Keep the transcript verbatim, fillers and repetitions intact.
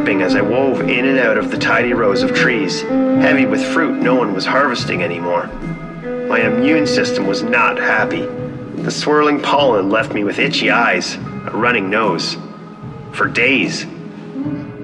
dripping as I wove in and out of the tidy rows of trees, heavy with fruit no one was harvesting anymore. My immune system was not happy. The swirling pollen left me with itchy eyes, a running nose. For days,